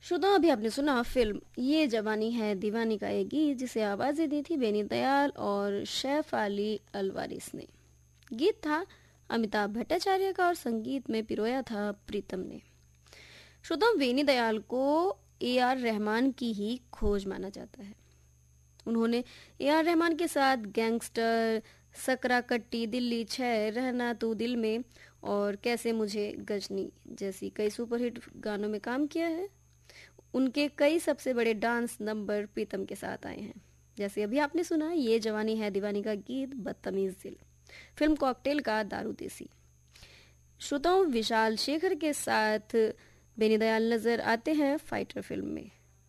श्रोताओं, अभी आपने सुना फिल्म ये जवानी है दीवानी का एक गीत जिसे आवाजें दी थी बेनी दयाल और शैफ अली अलवारिस ने। गीत था अमिताभ भट्टाचार्य का और संगीत में पिरोया था प्रीतम ने। श्रोताओं, बेनी दयाल को ए आर रहमान की ही खोज माना जाता है। उन्होंने ए आर रहमान के साथ गैंगस्टर, सकरा कट्टी, दिल्ली छह, रहना तू दिल में और कैसे मुझे गजनी जैसी कई सुपरहिट गानों में काम किया है। उनके कई सबसे बड़े डांस नंबर प्रीतम के साथ आए हैं, जैसे अभी आपने सुना ये जवानी है दीवानी का गीत बदतमीज दिल, फिल्म कॉकटेल का दारू देसी। श्रोताओं, विशाल शेखर के साथ बेनी दयाल नजर आते हैं फाइटर फिल्म में,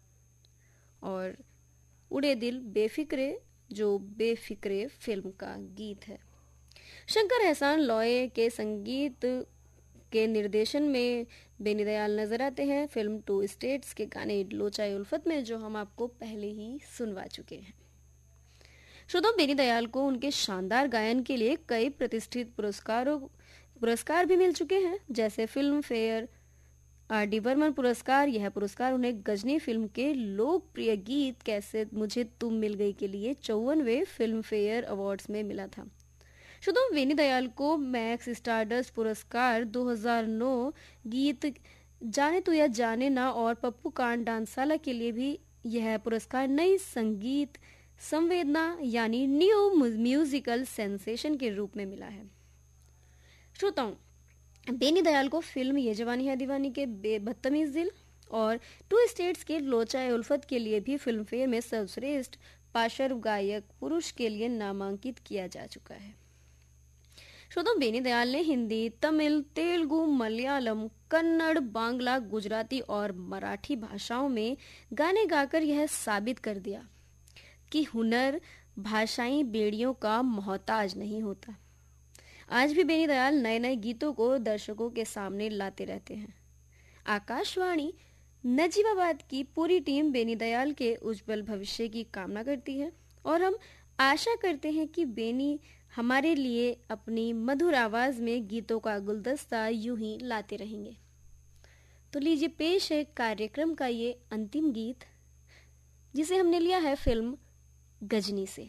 और उड़े दिल बेफिक्रे जो बेफिक्रे फिल्म का गीत है। शंकर एहसान लॉय के संगीत के निर्देशन में बेनी दयाल नजर आते हैं फिल्म टू स्टेट्स के गाने लोचाए उल्फत में, जो हम आपको पहले ही सुनवा चुके हैं। श्रोताओं, बेनी दयाल को उनके शानदार गायन के लिए कई प्रतिष्ठित पुरस्कार भी मिल चुके हैं, जैसे फिल्म फेयर आर.डी. बर्मन पुरस्कार। यह पुरस्कार उन्हें गजनी फिल्म के लोकप्रिय गीत कैसे मुझे तुम मिल गई के लिए 54वें फिल्म फेयर अवार्ड्स में मिला था। श्रोताओं, बेनी दयाल को मैक्स स्टारडस्ट पुरस्कार 2009 गीत जाने तू या जाने ना और पप्पू कांड डांसाला के लिए भी यह पुरस्कार नई संगीत संवेदना यानी न्यू म्यूजिकल सेंसेशन के रूप में मिला है। श्रोताओं, बेनी दयाल को फिल्म ये जवानी है दीवानी के बदतमीज दिल और टू स्टेट्स के लोचाए उल्फत के लिए भी फिल्म फेयर में सर्वश्रेष्ठ पार्श्व गायक पुरुष के लिए नामांकित किया जा चुका है। श्रोताओं, बेनी दयाल ने हिंदी, तमिल, तेलुगु, मलयालम, कन्नड़, बांग्ला, गुजराती और मराठी भाषाओं में गाने गाकर यह साबित कर दिया कि हुनर भाषाई बेड़ियों का मोहताज नहीं होता। आज भी बेनी दयाल नए नए गीतों को दर्शकों के सामने लाते रहते हैं। आकाशवाणी नजीबाबाद की पूरी टीम बेनी दयाल के उज्जवल भविष्य की कामना करती है और हम आशा करते हैं कि बेनी हमारे लिए अपनी मधुर आवाज में गीतों का गुलदस्ता यूं ही लाते रहेंगे। तो लीजिए पेश है कार्यक्रम का ये अंतिम गीत, जिसे हमने लिया है फिल्म गजनी से।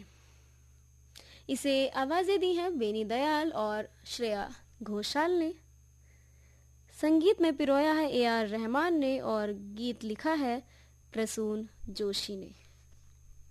इसे आवाजें दी हैं बेनी दयाल और श्रेया घोषाल ने। संगीत में पिरोया है ए आर रहमान ने और गीत लिखा है प्रसून जोशी ने।